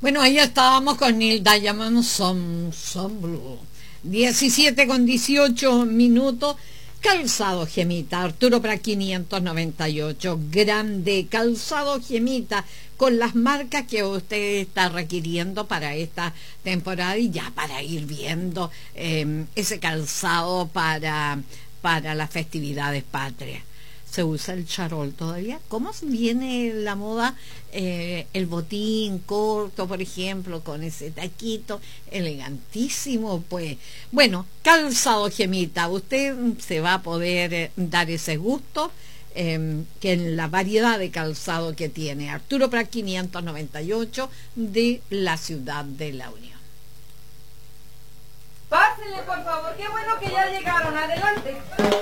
Bueno, ahí estábamos con Neil Diamond, Some Blue. 17:18. Calzado Gemita, Arturo Prat 598, grande, Calzado Gemita, con las marcas que usted está requiriendo para esta temporada y ya para ir viendo ese calzado para las festividades patrias. ¿Se usa el charol todavía? ¿Cómo viene la moda? El botín corto, por ejemplo, con ese taquito elegantísimo, pues. Bueno, Calzado Gemita, usted se va a poder dar ese gusto que en la variedad de calzado que tiene. Arturo Prat 598 de la Ciudad de la Unión. Pásenle, por favor, qué bueno que ya llegaron, adelante.